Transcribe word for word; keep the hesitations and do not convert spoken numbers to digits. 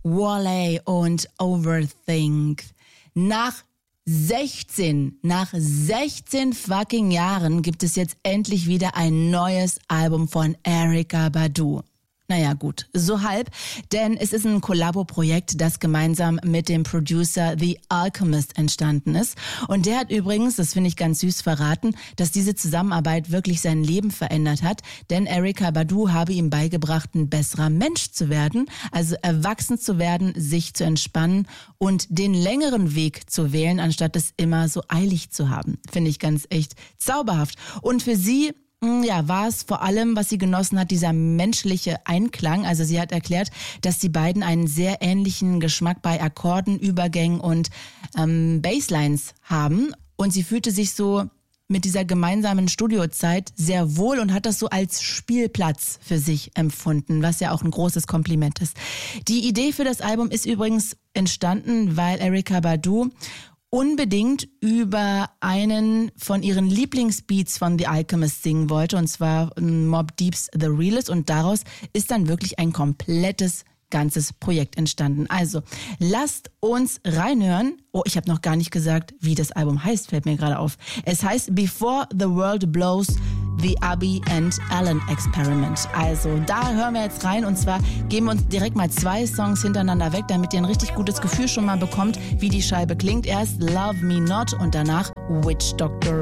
Wale und Overthink. Nach sechzehn, nach sechzehn fucking Jahren gibt es jetzt endlich wieder ein neues Album von Erykah Badu. Naja gut, so halb, denn es ist ein Kollabo-Projekt, das gemeinsam mit dem Producer The Alchemist entstanden ist. Und der hat übrigens, das finde ich ganz süß, verraten, dass diese Zusammenarbeit wirklich sein Leben verändert hat, denn Erykah Badu habe ihm beigebracht, ein besserer Mensch zu werden, also erwachsen zu werden, sich zu entspannen und den längeren Weg zu wählen, anstatt es immer so eilig zu haben. Finde ich ganz echt zauberhaft. Und für sie ja, war es vor allem, was sie genossen hat, dieser menschliche Einklang. Also sie hat erklärt, dass die beiden einen sehr ähnlichen Geschmack bei Akkorden, Übergängen und ähm, Basslines haben. Und sie fühlte sich so mit dieser gemeinsamen Studiozeit sehr wohl und hat das so als Spielplatz für sich empfunden, was ja auch ein großes Kompliment ist. Die Idee für das Album ist übrigens entstanden, weil Erykah Badu unbedingt über einen von ihren Lieblingsbeats von The Alchemist singen wollte, und zwar Mobb Deep's The Realest, und daraus ist dann wirklich ein komplettes ganzes Projekt entstanden. Also lasst uns reinhören. Oh, ich habe noch gar nicht gesagt, wie das Album heißt, fällt mir gerade auf. Es heißt Before the World Blows, The Abby and Alan Experiment. Also da hören wir jetzt rein, und zwar geben wir uns direkt mal zwei Songs hintereinander weg, damit ihr ein richtig gutes Gefühl schon mal bekommt, wie die Scheibe klingt. Erst Love Me Not und danach Witch Doctor.